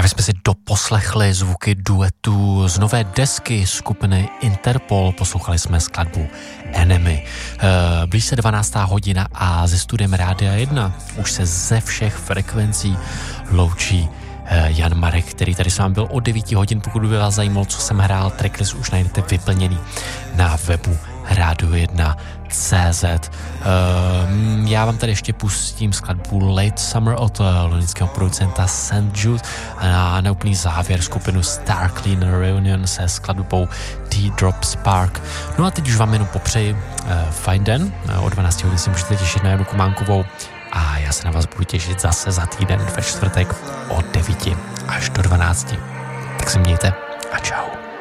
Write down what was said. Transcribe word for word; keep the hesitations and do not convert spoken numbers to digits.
Právě jsme si doposlechli zvuky duetu z nové desky skupiny Interpol. Poslouchali jsme skladbu Enemy. Blíž se dvanáctá hodina a ze studiem Rádia jedna už se ze všech frekvencí loučí Jan Marek, který tady s vámi byl od devíti hodin. Pokud by vás zajímalo, co jsem hrál, tracklist už najdete vyplněný na webu rádio jedna tečka cé zet. Uh, já vám tady ještě pustím skladbu Late Summer od londýnského producenta Saint Jude a na úplný závěr skupinu Star Cleaner Reunion se skladbou Teardrop Spark. No a teď už vám jenom popřeji uh, fajn den. O dvanácti hodin si můžete těšit na Janu Kománkovou a já se na vás budu těšit zase za týden ve čtvrtek od devíti až do dvanácti. Tak se mějte a čau.